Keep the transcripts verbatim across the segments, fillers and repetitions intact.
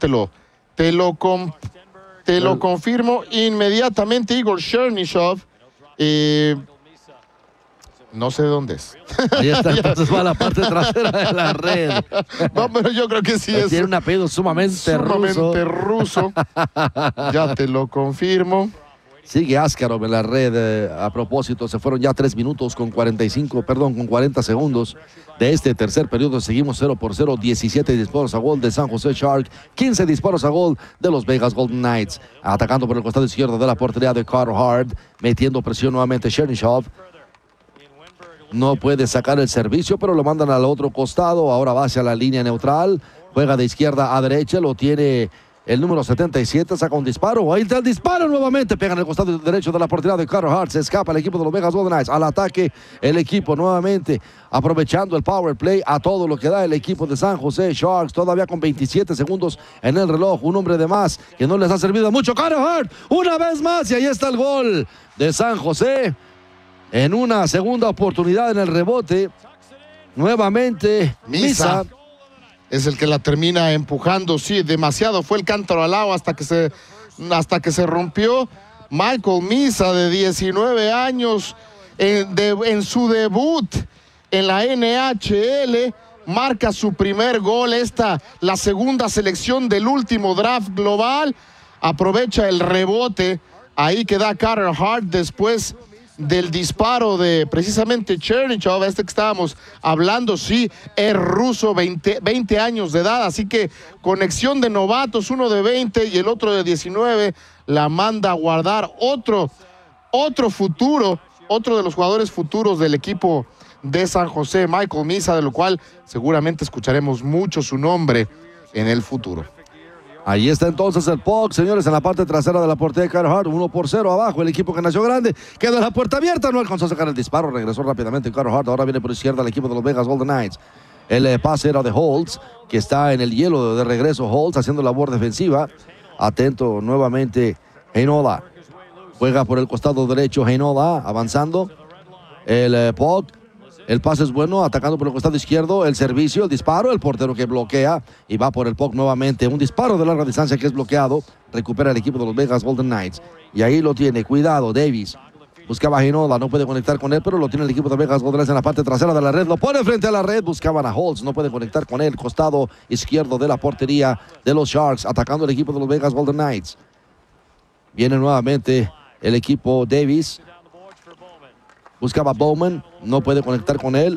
te lo, te lo, com, te lo confirmo inmediatamente. Igor Chernyshov, eh, no sé de dónde es. Ahí está, entonces va a la parte trasera de la red. No, pero yo creo que sí es. Tiene un apellido sumamente, sumamente ruso. ruso. Ya te lo confirmo. Sigue Askarov en la red. Eh, a propósito, se fueron ya tres minutos con cuarenta y cinco, perdón, con cuarenta segundos de este tercer periodo. Seguimos cero por cero, diecisiete disparos a gol de San José Shark, quince disparos a gol de los Vegas Golden Knights. Atacando por el costado izquierdo de la portería de Carter Hart, metiendo presión nuevamente Chernyshov. No puede sacar el servicio, pero lo mandan al otro costado. Ahora va hacia la línea neutral. Juega de izquierda a derecha. Lo tiene el número setenta y siete. Saca un disparo. Ahí está el disparo nuevamente. Pega en el costado derecho de la portería de Carter Hart. Se escapa el equipo de los Vegas Golden Knights. Al ataque el equipo nuevamente. Aprovechando el power play a todo lo que da el equipo de San José Sharks. Todavía con veintisiete segundos en el reloj. Un hombre de más que no les ha servido mucho. Carter Hart una vez más. Y ahí está el gol de San José. En una segunda oportunidad en el rebote, nuevamente Misa, Misa es el que la termina empujando. Sí, demasiado fue el cántaro al agua hasta que se, hasta que se rompió. Michael Misa, de diecinueve años, en, de, en su debut en la N H L, marca su primer gol. Esta, la segunda selección del último draft global. Aprovecha el rebote. Ahí queda Carter Hart después del disparo de precisamente Chernyshov, este que estábamos hablando. Sí, es ruso, veinte, veinte años de edad, así que conexión de novatos, uno de veinte y el otro de diecinueve, la manda a guardar. Otro, otro futuro, otro de los jugadores futuros del equipo de San José, Michael Misa, de lo cual seguramente escucharemos mucho su nombre en el futuro. Ahí está entonces el puck, señores, en la parte trasera de la portería de Carter Hart, uno por cero abajo, el equipo que nació grande, queda la puerta abierta, no alcanzó a sacar el disparo, regresó rápidamente Carter Hart, ahora viene por izquierda el equipo de los Vegas Golden Knights. El eh, pase era de Holtz, que está en el hielo de regreso. Holtz haciendo labor defensiva, atento nuevamente Heinola, juega por el costado derecho Heinola, avanzando, el eh, puck. El pase es bueno, atacando por el costado izquierdo, el servicio, el disparo, el portero que bloquea y va por el puck nuevamente. Un disparo de larga distancia que es bloqueado, recupera el equipo de los Vegas Golden Knights. Y ahí lo tiene, cuidado, Davis. Buscaba a Heinola, no puede conectar con él, pero lo tiene el equipo de Vegas Golden Knights en la parte trasera de la red. Lo pone frente a la red, buscaban a Holtz, no puede conectar con él. Costado izquierdo de la portería de los Sharks, atacando el equipo de los Vegas Golden Knights. Viene nuevamente el equipo Davis. Buscaba a Bowman, no puede conectar con él.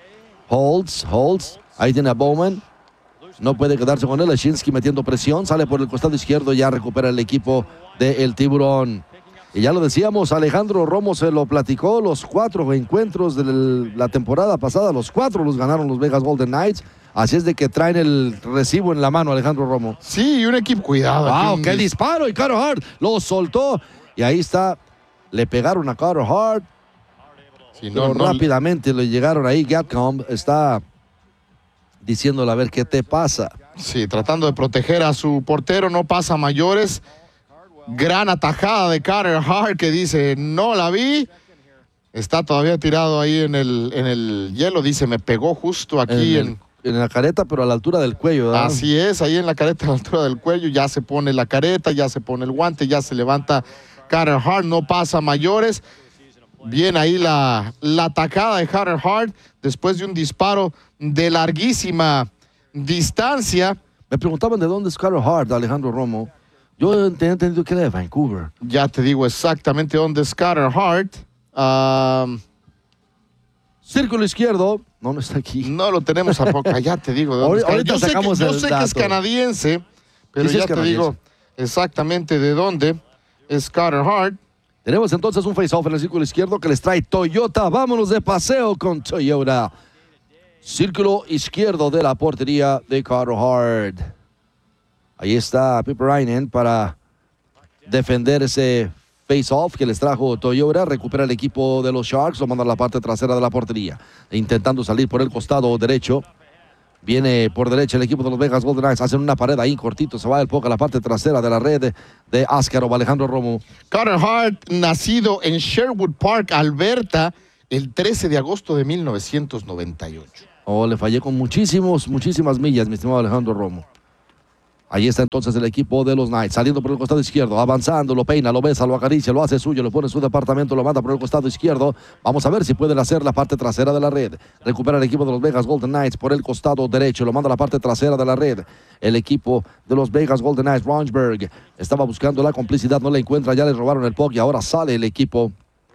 Holtz, Holtz, ahí tiene a Bowman. No puede quedarse con él. Leshinsky metiendo presión, sale por el costado izquierdo, ya recupera el equipo del Tiburón. Y ya lo decíamos, Alejandro Romo se lo platicó, los cuatro encuentros de la temporada pasada, los cuatro los ganaron los Vegas Golden Knights. Así es de que traen el recibo en la mano, Alejandro Romo. Sí, y un equipo, cuidado. ¡Wow! ¡Qué disparo! Y Carter Hart lo soltó. Y ahí está, le pegaron a Carter Hart. Sí, no, Pero no, rápidamente le llegaron ahí. Gatcomb está diciéndole a ver qué te pasa. Sí, tratando de proteger a su portero, no pasa a mayores. Gran atajada de Carter Hart que dice, no la vi. Está todavía tirado ahí en el, en el hielo, dice, me pegó justo aquí en, en, en la careta, pero a la altura del cuello, ¿verdad? Así es, ahí en la careta a la altura del cuello, ya se pone la careta, ya se pone el guante, ya se levanta Carter Hart, no pasa a mayores. Bien ahí la, la atacada de Carter Hart después de un disparo de larguísima distancia. Me preguntaban de dónde es Carter Hart, Alejandro Romo. Yo tenía entendido que era de Vancouver. Ya te digo exactamente dónde es Carter Hart. Um, Círculo izquierdo. No, no está aquí. No lo tenemos a poco. Ya te digo de dónde ahorita, ahorita yo sacamos sé, que, yo el sé que es canadiense, pero sí, ya es te canadiense. digo exactamente de dónde es Carter Hart. Tenemos entonces un face-off en el círculo izquierdo que les trae Toyota. Vámonos de paseo con Toyota. Círculo izquierdo de la portería de Carter Hart. Ahí está Pipperainen para defender ese face-off que les trajo Toyota. Recupera el equipo de los Sharks. Lo manda a la parte trasera de la portería. Intentando salir por el costado derecho. Viene por derecha el equipo de los Vegas Golden Knights. Hacen una pared ahí cortito. Se va el poco a la parte trasera de la red de, de Askarov, Alejandro Romo. Carter Hart, nacido en Sherwood Park, Alberta, el trece de agosto de mil novecientos noventa y ocho. Oh, le fallé con muchísimos, muchísimas millas, mi estimado Alejandro Romo. Ahí está entonces el equipo de los Knights, saliendo por el costado izquierdo, avanzando, lo peina, lo besa, lo acaricia, lo hace suyo, lo pone en su departamento, lo manda por el costado izquierdo. Vamos a ver si pueden hacer la parte trasera de la red. Recupera el equipo de los Vegas Golden Knights por el costado derecho, lo manda a la parte trasera de la red. El equipo de los Vegas Golden Knights, Ronsberg, estaba buscando la complicidad, no la encuentra, ya le robaron el puck y ahora sale el equipo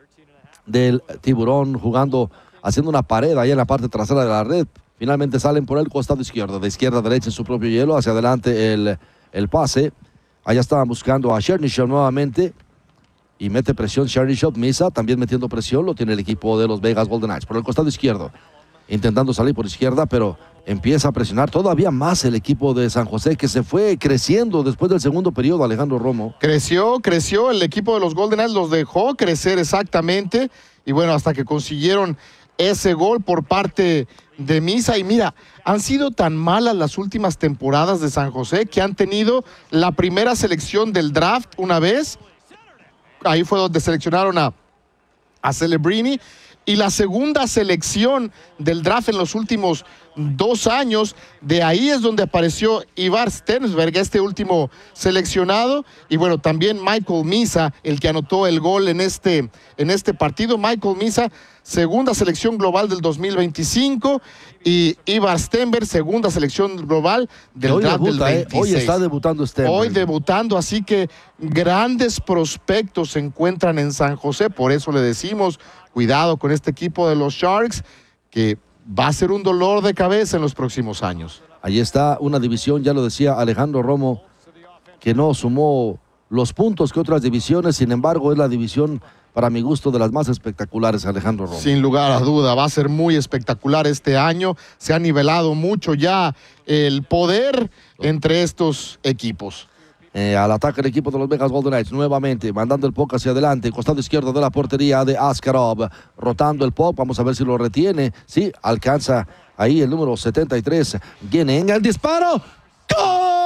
del Tiburón jugando, haciendo una pared ahí en la parte trasera de la red. Finalmente salen por el costado izquierdo, de izquierda a derecha en su propio hielo, hacia adelante el, el pase. Allá estaban buscando a Chernyshov nuevamente y mete presión Chernyshov. Misa también metiendo presión, lo tiene el equipo de los Vegas Golden Knights por el costado izquierdo, intentando salir por izquierda, pero empieza a presionar todavía más el equipo de San José, que se fue creciendo después del segundo periodo. Alejandro Romo. Creció, creció el equipo de los Golden Knights, los dejó crecer exactamente, y bueno, hasta que consiguieron ese gol por parte de Misa. Y mira, han sido tan malas las últimas temporadas de San José que han tenido la primera selección del draft una vez, ahí fue donde seleccionaron a, a Celebrini, y la segunda selección del draft en los últimos dos años, de ahí es donde apareció Ivar Stensberg, este último seleccionado, y bueno, también Michael Misa, el que anotó el gol en este, en este partido. Michael Misa, segunda selección global del dos mil veinticinco, y Ivar Stenberg, segunda selección global del hoy draft debuta, del Eh, veintiséis. hoy está debutando Stenberg. Hoy debutando, así que grandes prospectos se encuentran en San José, por eso le decimos, cuidado con este equipo de los Sharks, que va a ser un dolor de cabeza en los próximos años. Ahí está una división, ya lo decía Alejandro Romo, que no sumó los puntos que otras divisiones, sin embargo es la división, para mi gusto, de las más espectaculares, Alejandro Romo. Sin lugar a duda, va a ser muy espectacular este año. Se ha nivelado mucho ya el poder entre estos equipos. Eh, al ataque el equipo de los Vegas Golden Knights, nuevamente mandando el puck hacia adelante, costado izquierdo de la portería de Askarov, rotando el puck, vamos a ver si lo retiene. Sí, alcanza ahí el número setenta y tres, viene en el disparo. ¡Gol!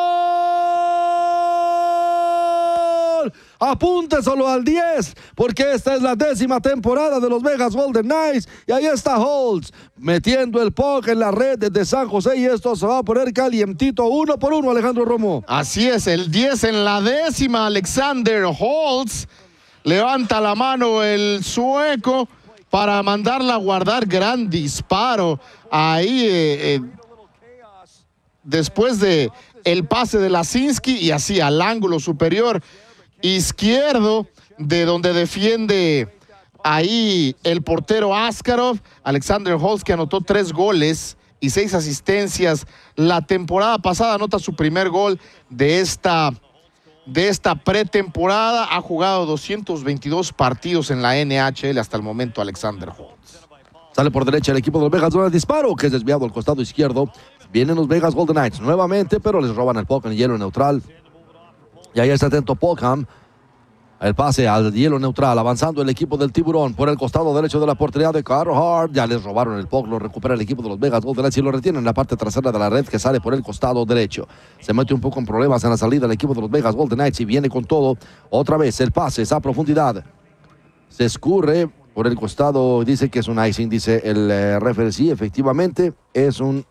Apunte solo al diez, porque esta es la décima temporada de los Vegas Golden Knights. Y ahí está Holtz metiendo el puck en la red de San José, y esto se va a poner calientito uno por uno, Alejandro Romo. Así es, el diez en la décima, Alexander Holtz. Levanta la mano el sueco para mandarla a guardar. Gran disparo ahí eh, eh, después de el pase de Lasinski, y así al ángulo superior izquierdo de donde defiende ahí el portero Askarov. Alexander Holtz, que anotó tres goles y seis asistencias la temporada pasada, anota su primer gol de esta, de esta pretemporada. Ha jugado doscientos veintidós partidos en la N H L hasta el momento Alexander Holtz. Sale por derecha el equipo de los Vegas, el disparo que es desviado al costado izquierdo. Vienen los Vegas Golden Knights nuevamente, pero les roban el puck en hielo neutral. Y ahí está atento Pockham. El pase al hielo neutral, avanzando el equipo del Tiburón por el costado derecho de la portería de Carl Hart. Ya les robaron el puck, lo recupera el equipo de los Vegas Golden Knights y lo retienen en la parte trasera de la red, que sale por el costado derecho. Se mete un poco en problemas en la salida el equipo de los Vegas Golden Knights y viene con todo. Otra vez el pase es a profundidad. Se escurre por el costado, dice que es un icing, dice el eh, referee. Sí, efectivamente es un...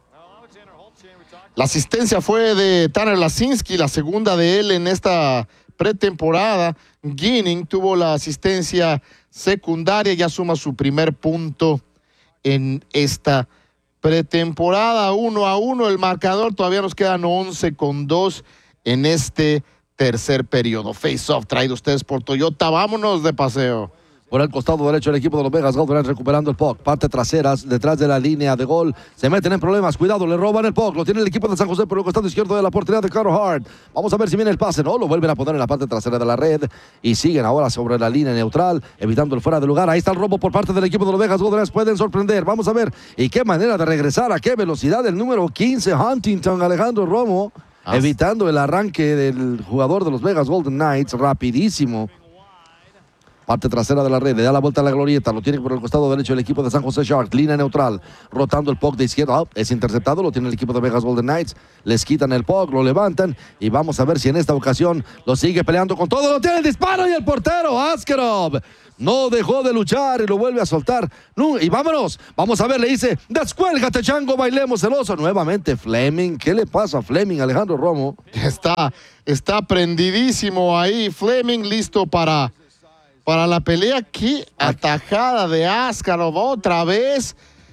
La asistencia fue de Tanner Lasinski, la segunda de él en esta pretemporada. Ginning tuvo la asistencia secundaria, ya suma su primer punto en esta pretemporada. Uno a uno el marcador, todavía nos quedan once con dos en este tercer periodo. Face-off traído ustedes por Toyota. Vámonos de paseo. Por el costado derecho el equipo de los Vegas Golden Knights recuperando el puck. Parte traseras, detrás de la línea de gol. Se meten en problemas. Cuidado, le roban el puck. Lo tiene el equipo de San José por el costado izquierdo de la portería de Carl Hart. Vamos a ver si viene el pase. No, lo vuelven a poner en la parte trasera de la red. Y siguen ahora sobre la línea neutral, evitando el fuera de lugar. Ahí está el robo por parte del equipo de los Vegas Golden Knights. Pueden sorprender. Vamos a ver. Y qué manera de regresar. A qué velocidad el número quince, Huntington, Alejandro Romo. Ah. Evitando el arranque del jugador de los Vegas Golden Knights. Rapidísimo. Parte trasera de la red, le da la vuelta a la glorieta, lo tiene por el costado derecho el equipo de San José Sharks, línea neutral, rotando el puck de izquierda, oh, es interceptado, lo tiene el equipo de Vegas Golden Knights, les quitan el puck, lo levantan y vamos a ver si en esta ocasión lo sigue peleando con todo, lo tiene el disparo y el portero Askarov No dejó de luchar y lo vuelve a soltar. No, y vámonos. Vamos a ver, le dice, descuélgate, chango, bailemos el oso. Nuevamente Fleming. ¿Qué le pasa a Fleming, Alejandro Romo? Está, está prendidísimo ahí. Fleming listo para, para la pelea. Qué atajada de Askarov otra vez.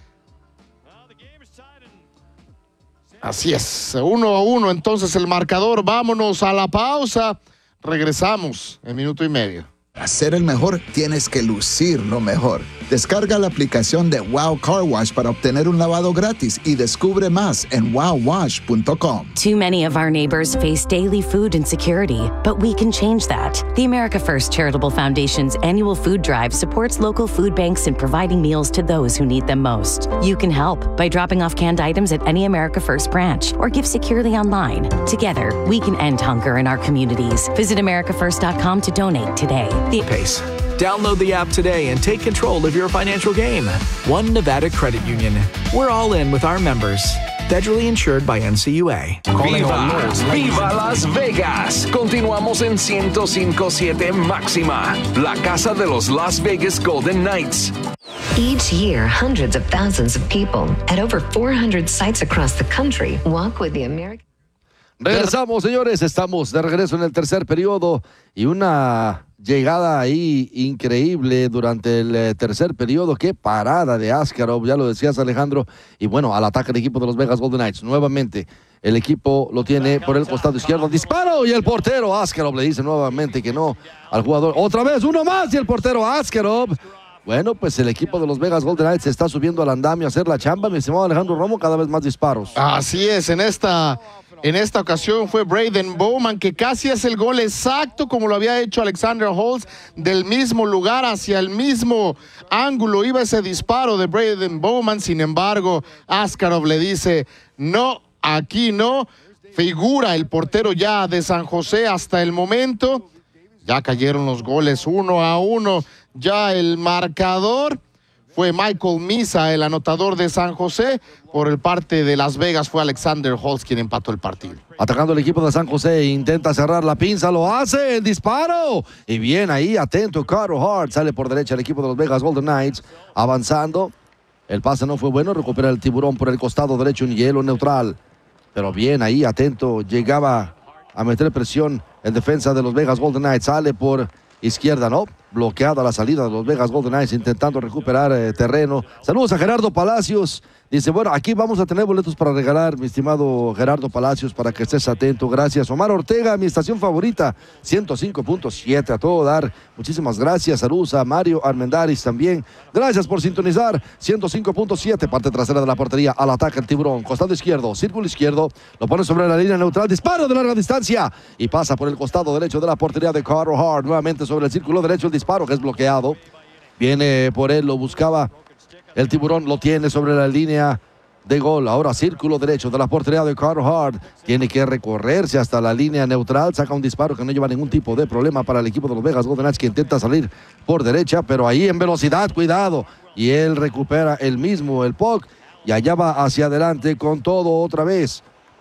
Así es, uno a uno entonces el marcador. Vámonos a la pausa. Regresamos en minuto y medio. Para ser el mejor, tienes que lucir lo mejor. Descarga la aplicación de Wow Car Wash para obtener un lavado gratis y descubre más en wow wash punto com. Too many of our neighbors face daily food insecurity, but we can change that. The America First Charitable Foundation's annual food drive supports local food banks in providing meals to those who need them most. You can help by dropping off canned items at any America First branch or give securely online. Together, we can end hunger in our communities. Visit america first dot com to donate today. The Pace. Download the app today and take control of your financial game. One Nevada Credit Union. We're all in with our members. Federally insured by N C U A. ¡Viva! ¡Viva Las Vegas! Continuamos en ciento cinco punto siete Máxima, la casa de los Las Vegas Golden Knights. Each year, hundreds of thousands of people at over four hundred sites across the country walk with the American... Regresamos, señores. Estamos de regreso en el tercer periodo y una llegada ahí increíble durante el eh, tercer periodo. Qué parada de Askarov, ya lo decías, Alejandro. Y bueno, al ataque del equipo de los Vegas Golden Knights. Nuevamente, el equipo lo tiene por el costado izquierdo. Disparo y el portero Askarov le dice nuevamente que no al jugador. Otra vez, uno más y el portero Askarov. Bueno, pues el equipo de los Vegas Golden Knights está subiendo al andamio a hacer la chamba, mi estimado Alejandro Romo, cada vez más disparos. Así es, en esta... En esta ocasión fue Braden Bowman, que casi es el gol exacto como lo había hecho Alexander Holtz, del mismo lugar hacia el mismo ángulo iba ese disparo de Braden Bowman. Sin embargo, Askarov le dice, no, aquí no. Figura el portero ya de San José hasta el momento. Ya cayeron los goles uno a uno. Ya el marcador fue Michael Misa, el anotador de San José. Por el parte de Las Vegas fue Alexander Holtz quien empató el partido. Atacando el equipo de San José, intenta cerrar la pinza, lo hace, el disparo. Y bien ahí, atento, Carter Hart, sale por derecha el equipo de los Vegas Golden Knights, avanzando. El pase no fue bueno, recupera el tiburón por el costado derecho en hielo neutral. Pero bien ahí, atento, llegaba a meter presión en defensa de los Vegas Golden Knights, sale por izquierda, ¿no? Bloqueada la salida de los Vegas Golden Knights, intentando recuperar eh, terreno. Saludos a Gerardo Palacios. Dice, bueno, aquí vamos a tener boletos para regalar, mi estimado Gerardo Palacios, para que estés atento. Gracias. Omar Ortega, mi estación favorita, ciento cinco punto siete, a todo dar. Muchísimas gracias. Saludos a Mario Armendáriz también. Gracias por sintonizar. ciento cinco punto siete, parte trasera de la portería, al ataque el tiburón. Costado izquierdo, círculo izquierdo, lo pone sobre la línea neutral, disparo de larga distancia y pasa por el costado derecho de la portería de Carter Hart. Nuevamente sobre el círculo derecho el disparo que es bloqueado. Viene por él, lo buscaba el tiburón, lo tiene sobre la línea de gol. Ahora círculo derecho de la portería de Carter Hart. Tiene que recorrerse hasta la línea neutral. Saca un disparo que no lleva ningún tipo de problema para el equipo de los Vegas Golden Knights, que intenta salir por derecha, pero ahí en velocidad, cuidado. Y él recupera el mismo, el puck, y allá va hacia adelante con todo otra vez.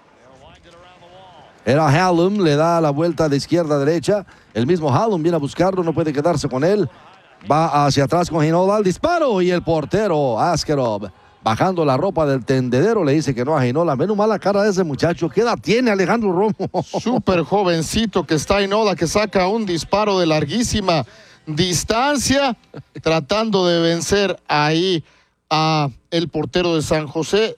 Era Hallum, le da la vuelta de izquierda a derecha. El mismo Hallum viene a buscarlo, no puede quedarse con él. Va hacia atrás con Heinola al disparo y el portero Askarov, bajando la ropa del tendedero, le dice que no a Heinola. Menos mal la cara de ese muchacho. ¿Qué edad tiene Alejandro Romo? Súper jovencito que está Heinola, que saca un disparo de larguísima distancia, tratando de vencer ahí a el portero de San José.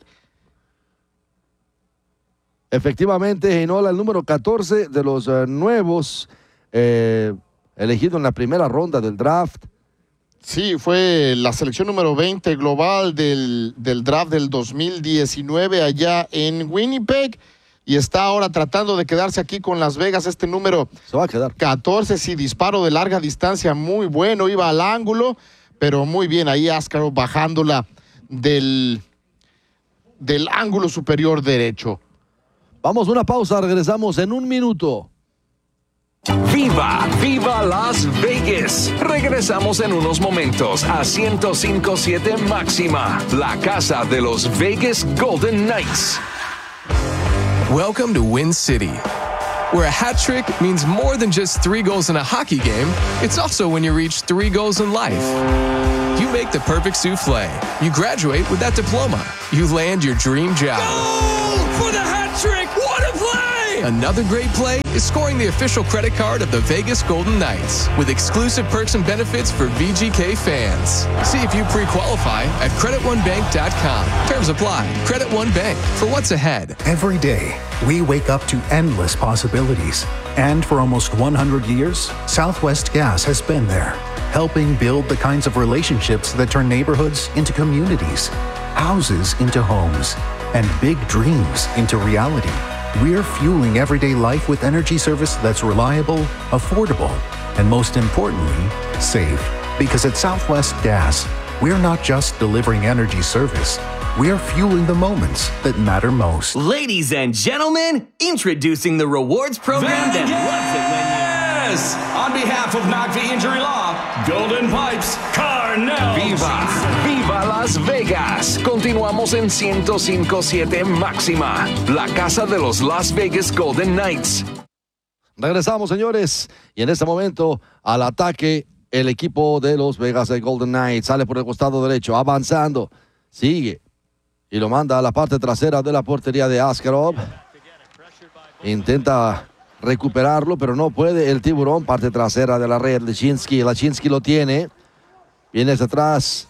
Efectivamente, Heinola, el número catorce de los uh, nuevos, eh, elegido en la primera ronda del draft. Sí, fue la selección número veinte global del, del draft del dos mil diecinueve allá en Winnipeg, y está ahora tratando de quedarse aquí con Las Vegas. Este número se va a quedar. catorce, sí, disparo de larga distancia muy bueno, iba al ángulo, pero muy bien ahí Askarov bajándola del, del ángulo superior derecho. Vamos a una pausa, regresamos en un minuto. ¡Viva! ¡Viva Las Vegas! Regresamos en unos momentos a ciento cinco punto siete Máxima, la casa de los Vegas Golden Knights. Welcome to Win City, where a hat trick means more than just three goals in a hockey game. It's also when you reach three goals in life. You make the perfect souffle. You graduate with that diploma. You land your dream job. Goal for the hat trick! What a play! Another great play is scoring the official credit card of the Vegas Golden Knights with exclusive perks and benefits for V G K fans. See if you pre-qualify at credit one bank dot com. Terms apply. Credit One Bank, for what's ahead. Every day, we wake up to endless possibilities. And for almost one hundred years, Southwest Gas has been there, helping build the kinds of relationships that turn neighborhoods into communities, houses into homes, and big dreams into reality. We're fueling everyday life with energy service that's reliable, affordable, and most importantly, safe. Because at Southwest Gas, we're not just delivering energy service, we're fueling the moments that matter most. Ladies and gentlemen, introducing the rewards program that loves it when you... Yes! On behalf of McAfee Injury Law, Golden Pipes, Carnell. Viva, viva Las Vegas. Continuamos en ciento cinco punto siete Máxima, la casa de los Las Vegas Golden Knights. Regresamos, señores, y en este momento al ataque el equipo de los Vegas Golden Knights. Sale por el costado derecho, avanzando, sigue y lo manda a la parte trasera de la portería de Askarov. Intenta recuperarlo, pero no puede el tiburón. Parte trasera de la red, Lachinsky. Lachinsky lo tiene. Viene hacia atrás.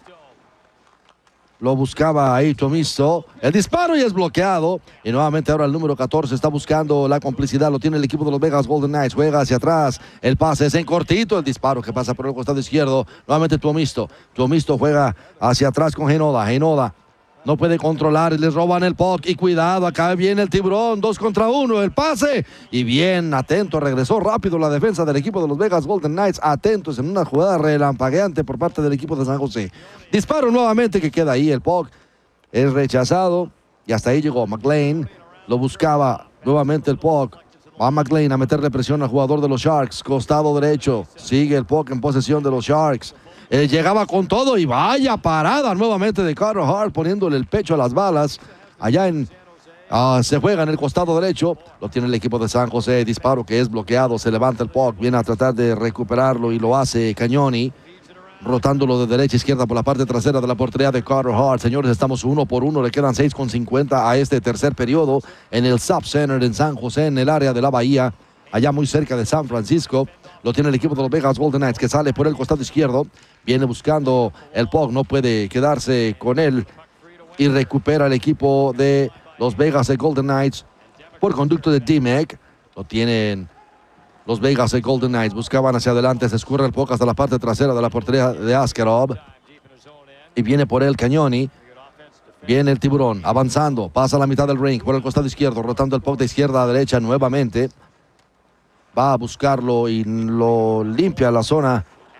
Lo buscaba ahí Tomisto. El disparo y es bloqueado. Y nuevamente ahora el número catorce está buscando la complicidad. Lo tiene el equipo de los Vegas Golden Knights. Juega hacia atrás. El pase es en cortito. El disparo que pasa por el costado izquierdo. Nuevamente Tomisto. Tomisto juega hacia atrás con Genoda. Genoda no puede controlar y les roban el puck. Y cuidado, acá viene el tiburón. Dos contra uno. El pase. Y bien, atento. Regresó rápido la defensa del equipo de los Vegas Golden Knights. Atentos en una jugada relampagueante por parte del equipo de San José. Disparo nuevamente que queda ahí. El puck es rechazado. Y hasta ahí llegó McLean. Lo buscaba nuevamente el puck. Va McLean a meterle presión al jugador de los Sharks. Costado derecho. Sigue el puck en posesión de los Sharks. Eh, llegaba con todo y vaya parada nuevamente de Carter Hart, poniéndole el pecho a las balas. Allá en uh, se juega en el costado derecho. Lo tiene el equipo de San José. Disparo que es bloqueado. Se levanta el puck. Viene a tratar de recuperarlo y lo hace Cagnoni, rotándolo de derecha a izquierda por la parte trasera de la portería de Carter Hart. Señores, estamos uno por uno. Le quedan seis con cincuenta a este tercer periodo en el Sub Center en San José, en el área de la Bahía, allá muy cerca de San Francisco. Lo tiene el equipo de los Vegas Golden Knights, que sale por el costado izquierdo. Viene buscando el puck, no puede quedarse con él. Y recupera el equipo de los Vegas Golden Knights por conducto de D-Mac. Lo tienen los Vegas Golden Knights. Buscaban hacia adelante, se escurre el puck hasta la parte trasera de la portería de Askarov. Y viene por él Cagnoni. Viene el tiburón, avanzando, pasa a la mitad del ring, por el costado izquierdo, rotando el puck de izquierda a derecha nuevamente. Va a buscarlo y lo limpia la zona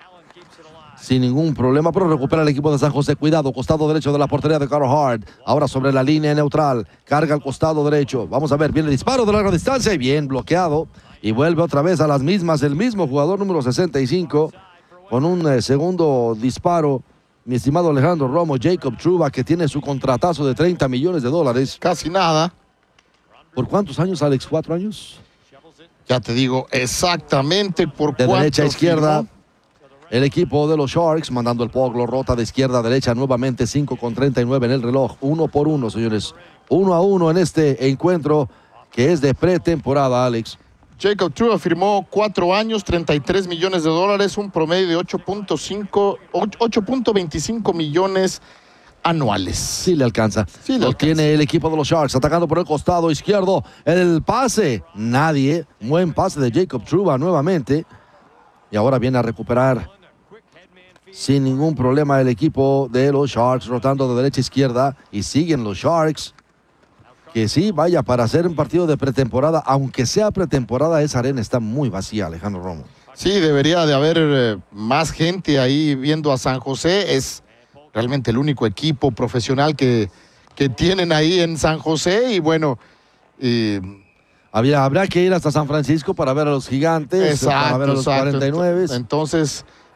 sin ningún problema, pero recupera el equipo de San José. Cuidado, costado derecho de la portería de Carter Hart. Ahora sobre la línea neutral, carga el costado derecho. Vamos a ver, viene el disparo de larga distancia y bien bloqueado. Y vuelve otra vez a las mismas el mismo jugador número sesenta y cinco con un eh, segundo disparo. Mi estimado Alejandro Romo, Jacob Trouba, que tiene su contratazo de treinta millones de dólares. Casi nada. ¿Por cuántos años, Alex? ¿Cuatro años? Ya te digo exactamente por de cuánto. Derecha a izquierda. Firmó. El equipo de los Sharks mandando el puck, lo rota de izquierda a derecha nuevamente. Cinco con treinta y nueve en el reloj. Uno por uno, señores. Uno a uno en este encuentro que es de pretemporada, Alex. Jacob Trouba firmó cuatro años, treinta y tres millones de dólares, un promedio de ocho punto veinticinco millones anuales. Sí le alcanza. Sí le Lo alcanza. tiene el equipo de los Sharks atacando por el costado izquierdo. El pase, nadie. Buen pase de Jacob Trouba nuevamente. Y ahora viene a recuperar sin ningún problema el equipo de los Sharks, rotando de derecha a izquierda. Y siguen los Sharks. Que sí, vaya, para hacer un partido de pretemporada, aunque sea pretemporada, esa arena está muy vacía, Alejandro Romo. Sí, debería de haber eh, más gente ahí viendo a San José. Es realmente el único equipo profesional que, que tienen ahí en San José. Y bueno, eh, Había, habrá que ir hasta San Francisco para ver a los Gigantes, exacto, para ver a los exacto. cuarenta y nueve. Entonces,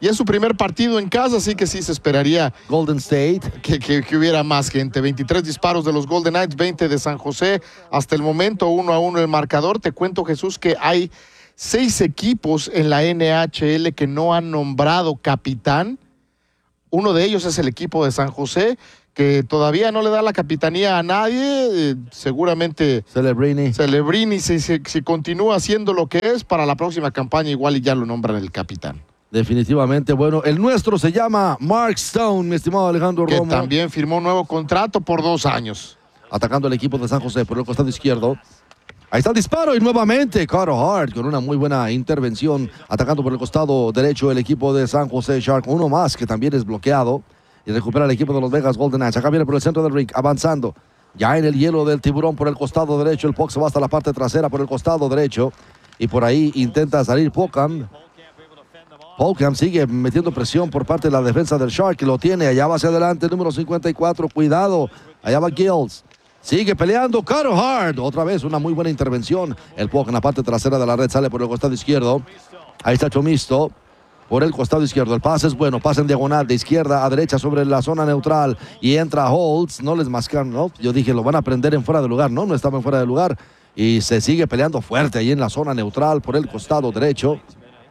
y es su primer partido en casa, así que sí se esperaría Golden State que, que, que hubiera más gente. veintitrés disparos de los Golden Knights, veinte de San José. Hasta el momento, uno a uno el marcador. Te cuento, Jesús, que hay seis equipos en la N H L que no han nombrado capitán. Uno de ellos es el equipo de San José, que todavía no le da la capitanía a nadie. Eh, seguramente Celebrini, Celebrini si, si, si continúa haciendo lo que es, para la próxima campaña igual y ya lo nombran el capitán. Definitivamente. Bueno, el nuestro se llama Mark Stone, mi estimado Alejandro que Romo. Que también firmó un nuevo contrato por dos años. Atacando al equipo de San José por el costado izquierdo. Ahí está el disparo y nuevamente Carter Hart con una muy buena intervención. Atacando por el costado derecho el equipo de San José Shark. Uno más que también es bloqueado. Y recupera el equipo de los Vegas Golden Knights. Acá viene por el centro del ring, avanzando. Ya en el hielo del tiburón por el costado derecho. El puck se va hasta la parte trasera por el costado derecho. Y por ahí intenta salir Pockham. Pockham sigue metiendo presión por parte de la defensa del Shark, que lo tiene. Allá va hacia adelante, número cincuenta y cuatro. Cuidado. Allá va Gills. Sigue peleando Carter Hart. Otra vez una muy buena intervención. El puck en la parte trasera de la red sale por el costado izquierdo. Ahí está Chomisto. Por el costado izquierdo, el pase es bueno, pase en diagonal de izquierda a derecha sobre la zona neutral y entra Holtz, no les mascan, ¿no? Yo dije, lo van a prender en fuera de lugar, no, no estaba en fuera de lugar y se sigue peleando fuerte ahí en la zona neutral por el costado derecho.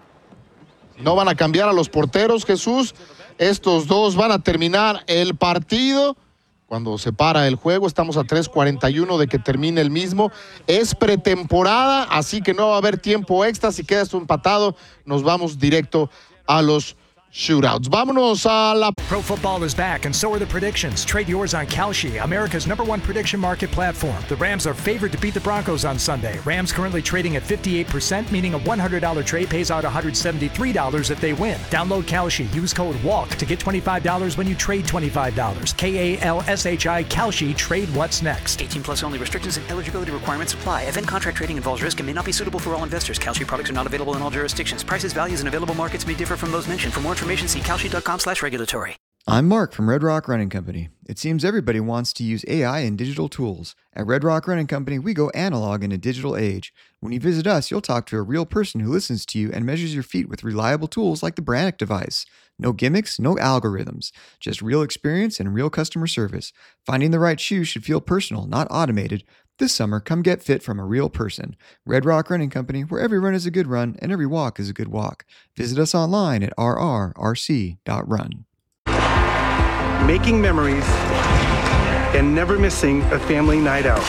No van a cambiar a los porteros, Jesús, estos dos van a terminar el partido. Cuando se para el juego, estamos a tres cuarenta y uno de que termine el mismo. Es pretemporada, así que no va a haber tiempo extra. Si queda esto empatado, nos vamos directo a los shootouts. Vámonos a la... Pro football is back, and so are the predictions. Trade yours on Kalshi, America's number one prediction market platform. The Rams are favored to beat the Broncos on Sunday. Rams currently trading at fifty-eight percent, meaning a one hundred dollars trade pays out one hundred seventy-three dollars if they win. Download Kalshi, use code WALK to get twenty-five dollars when you trade twenty-five dollars. K A L S H I, Kalshi, trade what's next. eighteen plus only. Restrictions and eligibility requirements apply. Event contract trading involves risk and may not be suitable for all investors. Kalshi products are not available in all jurisdictions. Prices, values, and available markets may differ from those mentioned. For more information, see kalshi dot com slash regulatory. I'm Mark from Red Rock Running Company. It seems everybody wants to use A I and digital tools. At Red Rock Running Company, we go analog in a digital age. When you visit us, you'll talk to a real person who listens to you and measures your feet with reliable tools like the Brannock device. No gimmicks, no algorithms. Just real experience and real customer service. Finding the right shoe should feel personal, not automated. This summer, come get fit from a real person. Red Rock Running Company, where every run is a good run and every walk is a good walk. Visit us online at r r r c dot run. Making memories and never missing a family night out.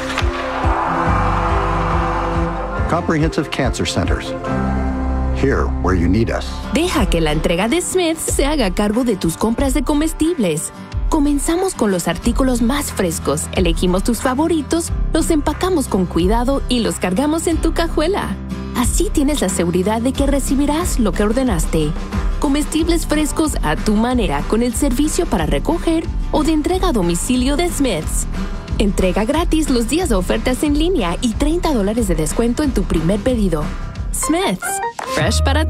Comprehensive Cancer Centers. Here where you need us. Deja que la entrega de Smith's se haga cargo de tus compras de comestibles. Comenzamos con los artículos más frescos, elegimos tus favoritos, los empacamos con cuidado y los cargamos en tu cajuela. Así tienes la seguridad de que recibirás lo que ordenaste. Comestibles frescos a tu manera con el servicio para recoger o de entrega a domicilio de Smith's. Entrega gratis los días de ofertas en línea y treinta dólares de descuento en tu primer pedido. Smith's, fresh para ti.